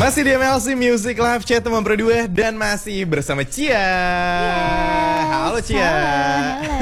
Masih di MLC Music Live Chat teman berdua dan masih bersama Cia. Halo Cia. Halo.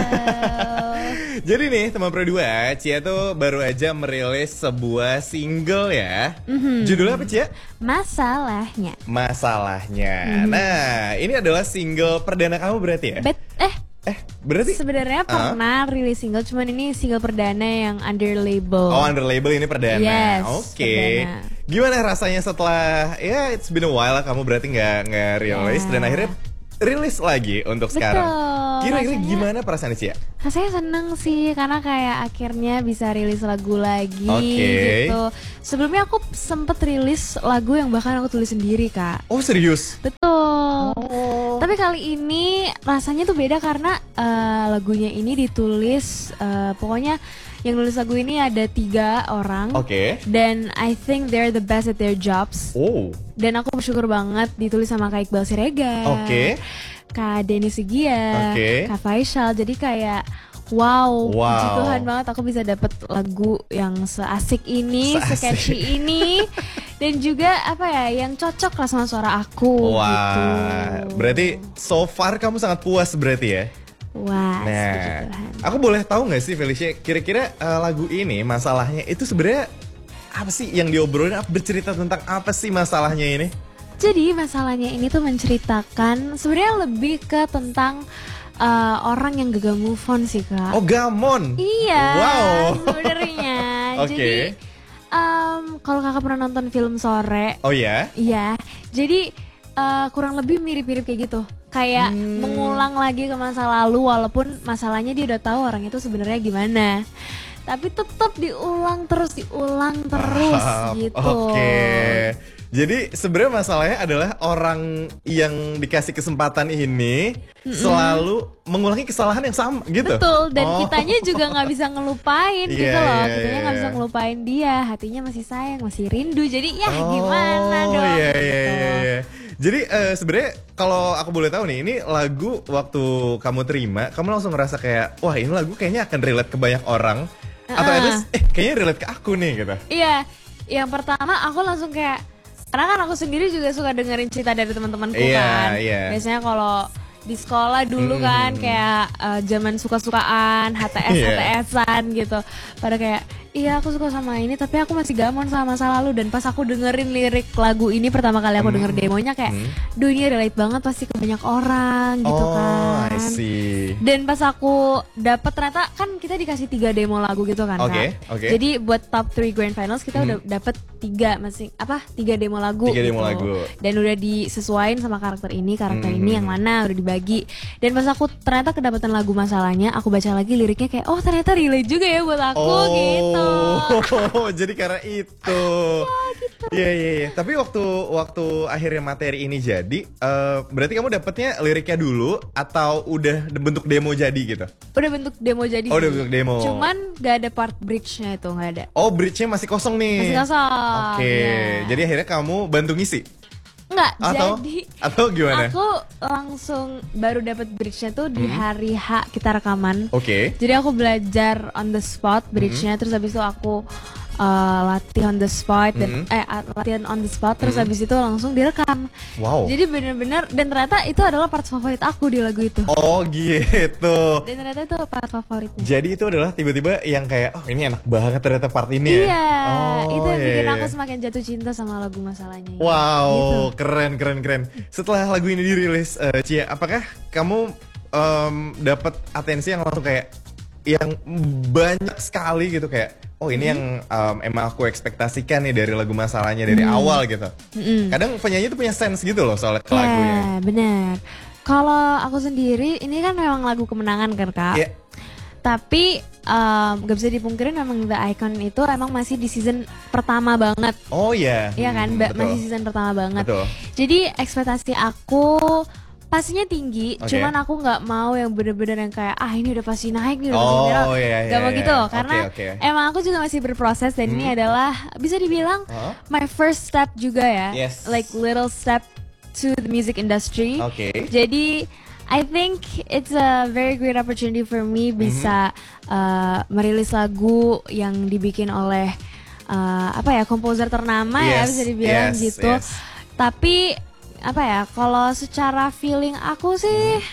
Jadi nih teman berdua, Cia tuh baru aja merilis sebuah single ya. Judulnya apa Cia? Masalahnya. Masalahnya. Nah, ini adalah single perdana kamu berarti ya? Berarti sebenarnya pernah rilis single, cuman ini single perdana yang under label. Oh, under label ini perdana. Yes, Oke. perdana. Gimana rasanya setelah ya it's been a while lah kamu berarti nggak rilis dan akhirnya rilis lagi untuk sekarang. Kira-kira gimana perasaan Cia? Rasanya seneng sih karena kayak akhirnya bisa rilis lagu lagi gitu. Sebelumnya aku sempet rilis lagu yang bahkan aku tulis sendiri, Kak. Oh, serius? Betul. Tapi kali ini rasanya tuh beda karena lagunya ini ditulis pokoknya yang nulis lagu ini ada 3 orang. Dan I think they're the best at their jobs. Dan aku bersyukur banget ditulis sama Kak Iqbal Siregar, Kak Denny Sigia, Kak Faisal. Jadi kayak wow, puji Tuhan banget aku bisa dapet lagu yang seasik ini, se-catchy ini. Dan juga apa ya, yang cocok lah sama suara aku gitu. Berarti so far kamu sangat puas berarti ya? Wah, nah, aku boleh tahu nggak sih Felicia, kira-kira lagu ini masalahnya itu sebenarnya apa sih yang diobrolin? Bercerita tentang apa sih masalahnya ini? Jadi masalahnya ini tuh menceritakan sebenarnya lebih ke tentang orang yang gagal move on sih, Kak. Oh, gamon? Iya. Wow. Sebenarnya. Jadi kalau kakak pernah nonton film Sore? Oh ya? Iya. Jadi kurang lebih mirip-mirip kayak gitu. Kayak mengulang lagi ke masa lalu walaupun masalahnya dia udah tahu orang itu sebenarnya gimana. Tapi tetap diulang terus gitu. Jadi sebenarnya masalahnya adalah orang yang dikasih kesempatan ini selalu mengulangi kesalahan yang sama gitu. Betul, dan kitanya juga nggak bisa ngelupain gitu loh. Kitanya nggak bisa ngelupain dia, hatinya masih sayang, masih rindu. Jadi ya gimana dong? Jadi sebenarnya kalau aku boleh tahu nih, ini lagu waktu kamu terima, kamu langsung ngerasa kayak wah ini lagu kayaknya akan relate ke banyak orang atau at least kayaknya relate ke aku nih gitu. Iya, yang pertama aku langsung kayak karena kan aku sendiri juga suka dengerin cerita dari teman-temanku kan. Biasanya kalau di sekolah dulu kan kayak zaman suka-sukaan, HTS-an gitu. Pada kayak iya aku suka sama ini tapi aku masih gamon sama masa lalu. Dan pas aku dengerin lirik lagu ini pertama kali aku denger demonya kayak duh ini relate banget pasti ke banyak orang gitu kan. I see. Dan pas aku dapet ternyata kan kita dikasih 3 demo lagu gitu kan Kak. Jadi buat top 3 grand finals kita udah dapet 3 demo lagu. 3 demo gitu. lagu. Dan udah disesuaiin sama karakter ini yang mana udah dibagi. Dan pas aku ternyata kedapatan lagu masalahnya, aku baca lagi liriknya kayak oh ternyata relate juga ya buat aku gitu. Jadi karena itu. Iya. Tapi waktu akhirnya materi ini jadi, berarti kamu dapetnya liriknya dulu atau udah bentuk demo jadi gitu? Udah bentuk demo jadi. Oh, udah bentuk demo. Cuman gak ada part bridge-nya itu, gak ada. Oh, bridge-nya masih kosong nih. Masih kosong. Jadi akhirnya kamu bantu ngisi? Enggak, atau gimana? Aku langsung baru dapat bridge-nya tuh di hari H kita rekaman. Jadi aku belajar on the spot bridge-nya, terus habis itu aku latih on the spot dan latihan on the spot terus habis itu langsung direkam. Jadi bener-bener dan ternyata itu adalah part favorit aku di lagu itu. Oh gitu. Dan ternyata itu part favoritnya. Jadi itu adalah tiba-tiba yang kayak oh ini enak banget ternyata part ini ya. Iya. Itu yang bikin aku semakin jatuh cinta sama lagu masalahnya. Wow, gitu. keren. Setelah lagu ini dirilis, Cia, apakah kamu dapat atensi yang langsung kayak yang banyak sekali gitu kayak oh ini yang emang aku ekspektasikan nih dari lagu masalahnya dari awal gitu. Kadang penyanyi tuh punya sense gitu loh soal lagunya. Iya benar. Kalau aku sendiri ini kan memang lagu kemenangan kan Kak. Tapi gak bisa dipungkirin memang The Icon itu emang masih di season pertama banget. Oh iya. Iya kan, masih season pertama banget. Jadi ekspektasi aku pastinya tinggi, cuman aku nggak mau yang bener-bener yang kayak ini udah pasti naik nih, udah pasti viral. Gak mau gitu, karena emang aku juga masih berproses dan ini adalah bisa dibilang my first step juga ya, like little step to the music industry. Jadi I think it's a very great opportunity for me bisa merilis lagu yang dibikin oleh komposer ternama ya bisa dibilang gitu. Tapi apa ya, kalau secara feeling aku sih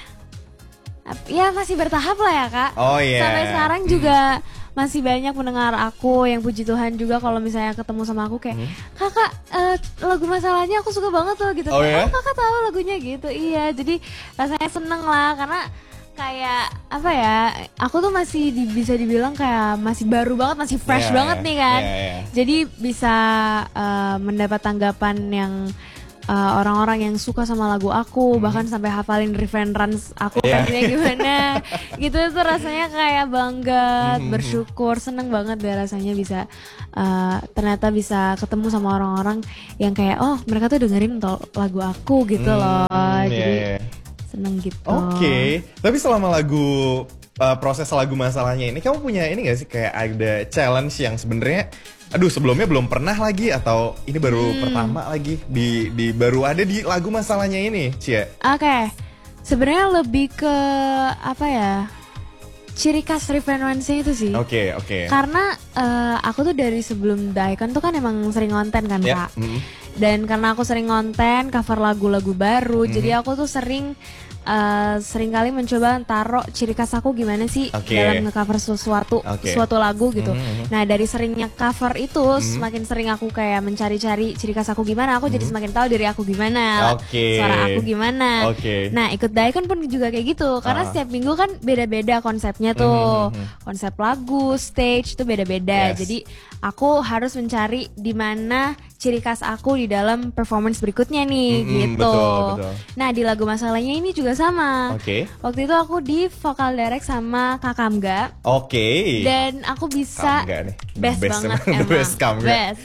ya masih bertahap lah ya Kak. Oh iya. Sampai sekarang juga masih banyak pendengar aku yang puji Tuhan juga kalau misalnya ketemu sama aku kayak kakak lagu masalahnya aku suka banget loh gitu. Oh, ya? Oh kakak tahu lagunya gitu. Iya, jadi rasanya seneng lah karena kayak apa ya, aku tuh masih bisa dibilang kayak masih baru banget, masih fresh banget nih kan. Jadi bisa mendapat tanggapan yang orang-orang yang suka sama lagu aku, bahkan sampai hafalin reference aku kayak gimana gitu. Itu rasanya kayak bangga, bersyukur, seneng banget deh rasanya bisa ternyata bisa ketemu sama orang-orang yang kayak oh mereka tuh dengerin lagu aku gitu loh. Jadi seneng gitu. Oke. Tapi selama proses lagu masalahnya ini, kamu punya ini gak sih kayak ada challenge yang sebenarnya aduh sebelumnya belum pernah lagi, atau ini baru pertama lagi baru ada di lagu masalahnya ini, Cia? Oke. Sebenarnya lebih ke apa ya, ciri khas referensinya itu sih. Oke. Karena aku tuh dari sebelum Daikon tuh kan emang sering ngonten kan Kak. Dan karena aku sering ngonten cover lagu-lagu baru, jadi aku tuh sering kali mencoba taruh ciri khas aku gimana sih dalam nge-cover suatu lagu gitu. Nah dari seringnya cover itu, semakin sering aku kayak mencari-cari ciri khas aku gimana, aku jadi semakin tahu diri aku gimana, suara aku gimana. Nah ikut Daikon pun juga kayak gitu, karena setiap minggu kan beda-beda konsepnya tuh, konsep lagu, stage tuh beda-beda. Jadi aku harus mencari di mana ciri khas aku di dalam performance berikutnya nih gitu. Betul. Nah di lagu masalahnya ini juga sama. Waktu itu aku di vocal direct sama Kak Kamga. Dan aku bisa best banget emang. Best.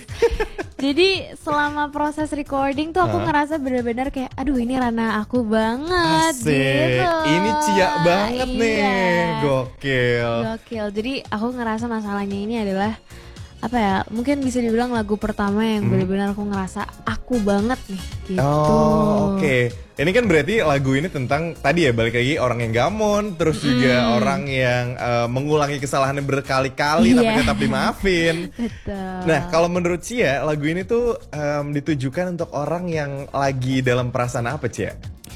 Jadi selama proses recording tuh aku ngerasa bener-bener kayak aduh ini ranah aku banget. Asik. Gitu. Ini Cia banget nih. Gokil. Jadi aku ngerasa masalahnya ini adalah apa ya, mungkin bisa dibilang lagu pertama yang benar-benar aku ngerasa aku banget nih gitu. Ini kan berarti lagu ini tentang tadi ya, balik lagi orang yang gamon, terus juga orang yang mengulangi kesalahannya berkali-kali tapi tetap dimaafin. Betul. Nah kalau menurut Cia, lagu ini tuh ditujukan untuk orang yang lagi dalam perasaan apa, Cia?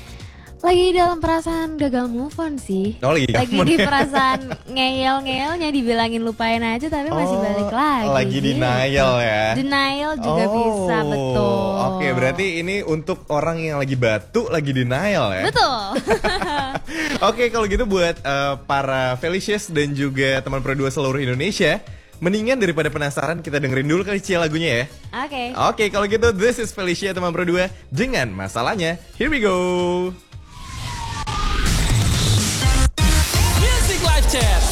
Lagi dalam perasaan gagal move on sih. Lagi di perasaan ngeyel-ngeyelnya, dibilangin lupain aja tapi masih balik lagi. Lagi denial ya. Denial juga bisa, betul. Berarti ini untuk orang yang lagi batu, lagi denial ya. Betul. Kalau gitu buat para Felicious dan juga teman Pro 2 seluruh Indonesia, mendingan daripada penasaran kita dengerin dulu kali Cia lagunya ya. Kalau gitu this is Felicia teman Pro 2 dengan masalahnya. Here we go. Chat.